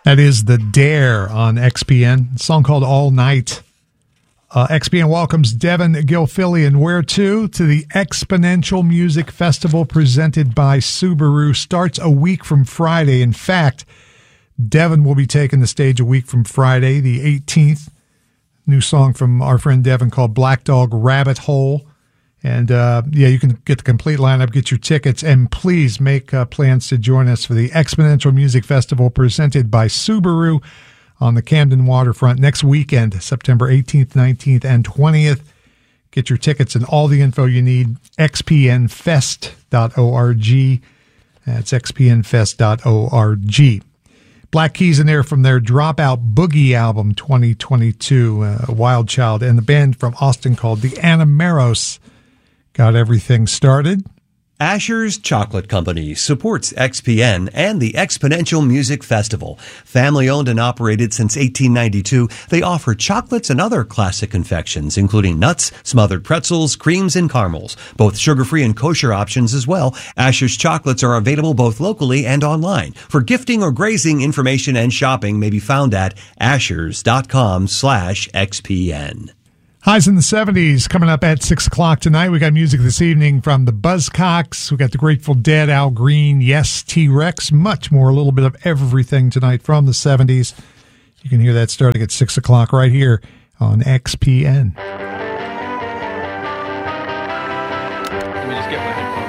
That is The Dare on XPN. A song called All Night. XPN welcomes Devin Gilfillian. Where to? To the Exponential Music Festival presented by Subaru. Starts a week from Friday. In fact, Devin will be taking the stage a week from Friday, the 18th. New song from our friend Devin called Black Dog Rabbit Hole. And, you can get the complete lineup, get your tickets, and please make plans to join us for the Exponential Music Festival presented by Subaru on the Camden waterfront next weekend, September 18th, 19th, and 20th. Get your tickets and all the info you need, xpnfest.org. That's xpnfest.org. Black Keys in there from their Dropout Boogie album 2022, Wild Child, and the band from Austin called the Anameros got everything started. Asher's Chocolate Company supports XPN and the Exponential Music Festival. Family-owned and operated since 1892, they offer chocolates and other classic confections, including nuts, smothered pretzels, creams, and caramels. Both sugar-free and kosher options as well. Asher's chocolates are available both locally and online. For gifting or grazing, information and shopping may be found at ashers.com/XPN. Highs in the 70s coming up at 6 o'clock tonight. We got music this evening from the Buzzcocks. We got the Grateful Dead, Al Green, Yes, T-Rex, much more, a little bit of everything tonight from the 70s. You can hear that starting at 6 o'clock right here on XPN. Let me just get my headphones.